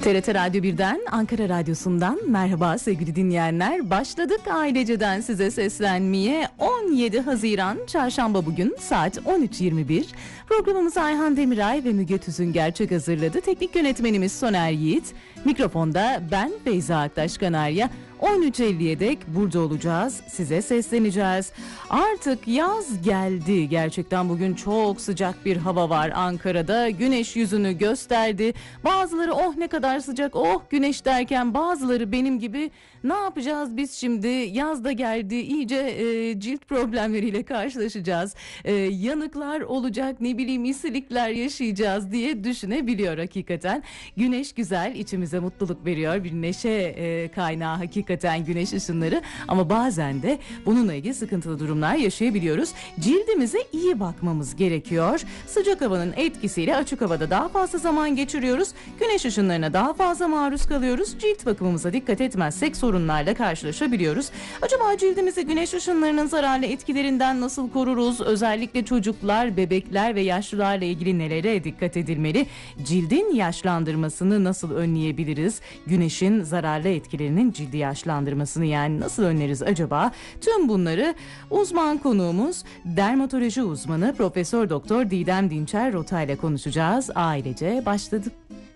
TRT Radyo 1'den, Ankara Radyosu'ndan merhaba sevgili dinleyenler. Başladık aileceden size seslenmeye. 17 Haziran Çarşamba bugün saat 13.21. Programımızı Ayhan Demiray ve Müge Tüzün Gerçek hazırladı. Teknik yönetmenimiz Soner Yiğit. Mikrofonda ben Beyza Aktaş Kanarya. 13.50'ye dek burada olacağız. Size sesleneceğiz. Artık yaz geldi. Gerçekten bugün çok sıcak bir hava var Ankara'da. Güneş yüzünü gösterdi. Bazıları oh ne kadar sıcak, oh güneş derken bazıları benim gibi ne yapacağız biz şimdi? Yaz da geldi. İyice cilt problemleriyle karşılaşacağız. Yanıklar olacak, ne bileyim isilikler yaşayacağız diye düşünebiliyor hakikaten. Güneş güzel, içimize mutluluk veriyor. Bir neşe kaynağı hakikaten güneş ışınları, ama bazen de bununla ilgili sıkıntılı durumlar yaşayabiliyoruz. Cildimize iyi bakmamız gerekiyor. Sıcak havanın etkisiyle açık havada daha fazla zaman geçiriyoruz. Güneş ışınlarına daha fazla maruz kalıyoruz. Cilt bakımımıza dikkat etmezsek sorunlarla karşılaşabiliyoruz. Acaba cildimizi güneş ışınlarının zararlı etkilerinden nasıl koruruz? Özellikle çocuklar, bebekler ve yaşlılarla ilgili nelere dikkat edilmeli? Cildin yaşlandırmasını nasıl önleyebiliriz? Güneşin zararlı etkilerinin cildi yaşlandırmasını yani nasıl önleriz acaba? Tüm bunları uzman konuğumuz dermatoloji uzmanı Profesör Doktor Didem Dinçer Rota ile konuşacağız. Ailece başladık.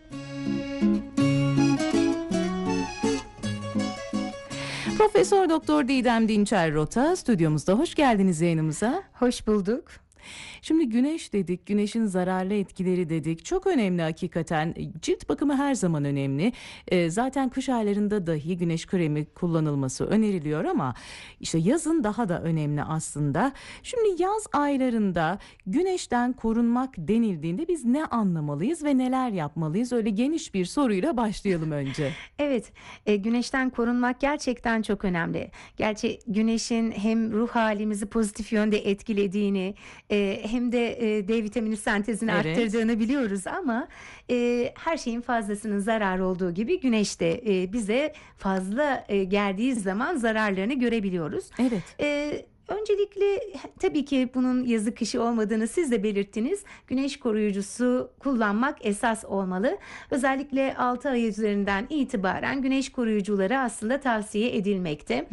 Profesör Doktor Didem Dinçer Rota stüdyomuzda. Hoş geldiniz yayınımıza. Hoş bulduk. Şimdi güneş dedik, güneşin zararlı etkileri dedik. Çok önemli hakikaten. Cilt bakımı her zaman önemli. Zaten kış aylarında dahi güneş kremi kullanılması öneriliyor ama işte yazın daha da önemli aslında. Şimdi yaz aylarında güneşten korunmak denildiğinde biz ne anlamalıyız ve neler yapmalıyız? Öyle geniş bir soruyla başlayalım önce. Evet, güneşten korunmak gerçekten çok önemli. Gerçi güneşin hem ruh halimizi pozitif yönde etkilediğini hem de D vitamini sentezini arttırdığını biliyoruz ama her şeyin fazlasının zararı olduğu gibi güneş de bize fazla geldiği zaman zararlarını görebiliyoruz. Evet. Öncelikle tabii ki bunun yazı kışı olmadığını siz de belirttiniz. Güneş koruyucusu kullanmak esas olmalı. Özellikle 6 ay üzerinden itibaren güneş koruyucuları aslında tavsiye edilmekte.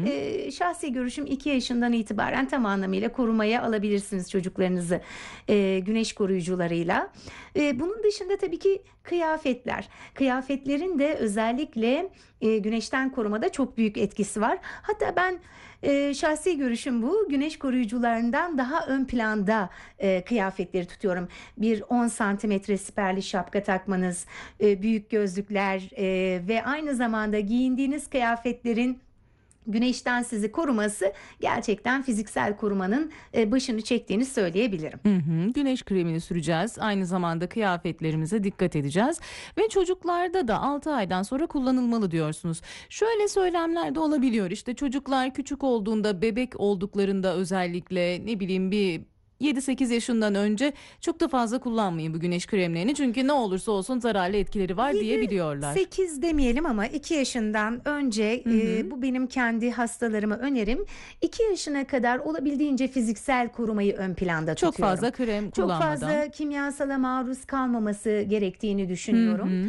Şahsi görüşüm 2 yaşından itibaren tam anlamıyla korumaya alabilirsiniz çocuklarınızı güneş koruyucularıyla. Bunun dışında tabii ki kıyafetler. Kıyafetlerin de özellikle güneşten korumada çok büyük etkisi var. Hatta ben şahsi görüşüm bu. Güneş koruyucularından daha ön planda kıyafetleri tutuyorum. Bir 10 santimetre siperli şapka takmanız, büyük gözlükler ve aynı zamanda giyindiğiniz kıyafetlerin güneşten sizi koruması gerçekten fiziksel korumanın başını çektiğini söyleyebilirim. Güneş kremini süreceğiz. Aynı zamanda kıyafetlerimize dikkat edeceğiz. Ve çocuklarda da 6 aydan sonra kullanılmalı diyorsunuz. Şöyle söylemler de olabiliyor. İşte çocuklar küçük olduğunda, bebek olduklarında özellikle ne bileyim bir 7-8 yaşından önce çok da fazla kullanmayın bu güneş kremlerini. Çünkü ne olursa olsun zararlı etkileri var diyebiliyorlar. 8 demeyelim ama 2 yaşından önce bu benim kendi hastalarıma önerim. 2 yaşına kadar olabildiğince fiziksel korumayı ön planda Çok tutuyorum. fazla krem Çok kullanmadan. fazla kimyasala maruz kalmaması gerektiğini düşünüyorum.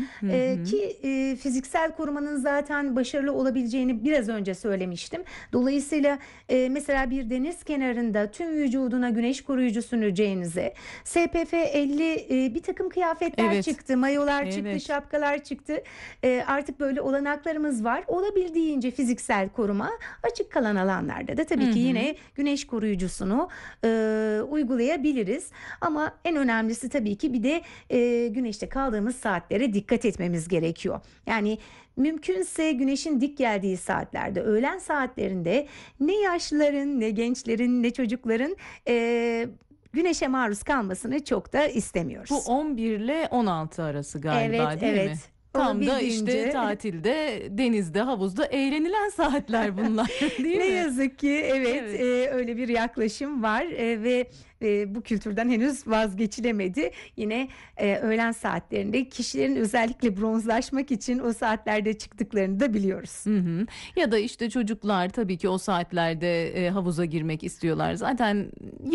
Ki fiziksel korumanın zaten başarılı olabileceğini biraz önce söylemiştim. Dolayısıyla mesela bir deniz kenarında tüm vücuduna güneş koruyucu süreceğinize SPF 50 bir takım kıyafetler çıktı, mayolar çıktı, şapkalar çıktı. Artık böyle olanaklarımız var. Olabildiğince fiziksel koruma, açık kalan alanlarda da tabii ki yine güneş koruyucusunu uygulayabiliriz. Ama en önemlisi tabii ki bir de güneşte kaldığımız saatlere dikkat etmemiz gerekiyor. Yani mümkünse güneşin dik geldiği saatlerde, öğlen saatlerinde ne yaşlıların, ne gençlerin, ne çocukların güneşe maruz kalmasını çok da istemiyoruz. Bu 11 ile 16 arası galiba değil mi? Tam da işte tatilde, denizde, havuzda eğlenilen saatler bunlar değil mi? Ne yazık ki evet. Öyle bir yaklaşım var ve bu kültürden henüz vazgeçilemedi. Yine öğlen saatlerinde kişilerin özellikle bronzlaşmak için o saatlerde çıktıklarını da biliyoruz. Ya da işte çocuklar tabii ki o saatlerde havuza girmek istiyorlar. Zaten